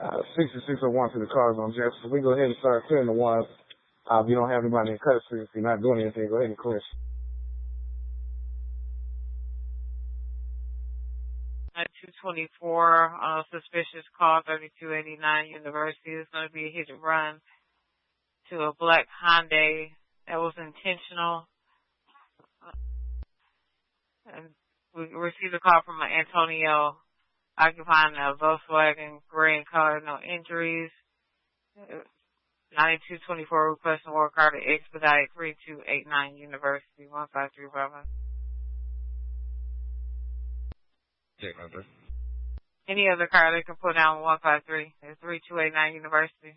6601 to the cars on Jefferson. We go ahead and start clearing the ones. If you don't have anybody in custody, if you're not doing anything, go ahead and clear. 224 on a suspicious call, 3289 University. It's going to be a hit and run to a black Hyundai that was intentional. And we received a call from Antonio occupying a Volkswagen gray in color, no injuries. 9224 requesting work car to expedite 3289 University, 153 Bravo. Check number. Any other car they can put down 153. It's 3289 University.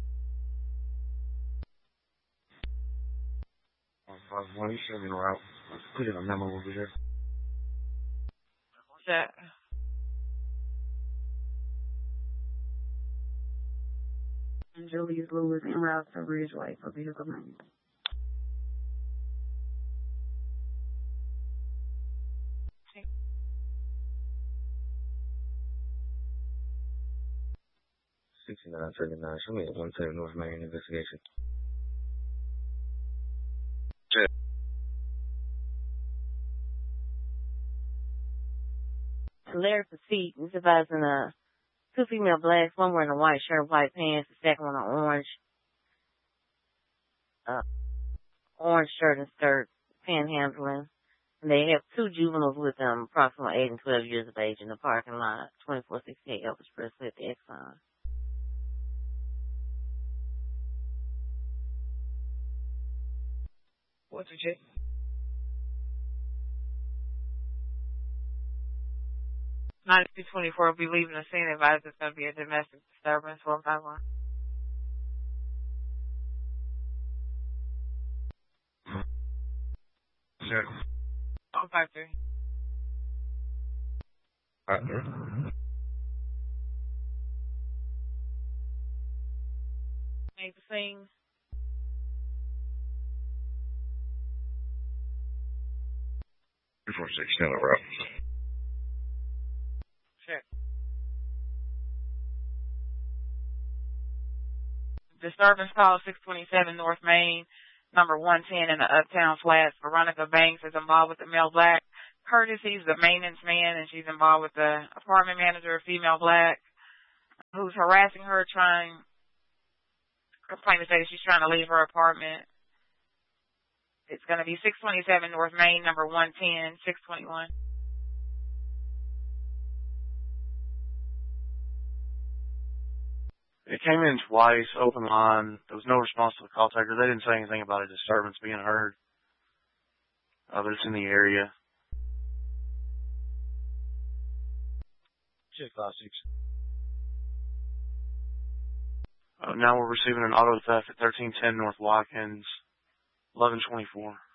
151, you should be route. Let's put it a memo over here. Check. Julius Lewis en route to Ridgeway for vehicle maintenance. Okay. 6939, show me at 110 North Main investigation. Larry Petit was advising two female blacks, one wearing a white shirt, white pants, the second one an orange shirt and skirt, panhandling. And they have two juveniles with them, approximately 8 and 12 years of age, in the parking lot, 2468 Elvis Presley at the Exxon. What's your check? Ninety-two 24 will be leaving the scene. Advised it's going to be a domestic disturbance. 151. Check. 153. Make the scene. Before 6, still a route. Check. Disturbance call 627 North Main, number 110 in the Uptown Flats. Veronica Banks is involved with the male black. Curtis, he's the maintenance man, and she's involved with the apartment manager, female black, who's harassing her, complaining to say that she's trying to leave her apartment. It's going to be 627 North Main, number 110, 621. It came in twice, open line. There was no response to the call taker. They didn't say anything about a disturbance being heard. But it's in the area. Check class 6. Now we're receiving an auto theft at 1310 North Watkins, 1124.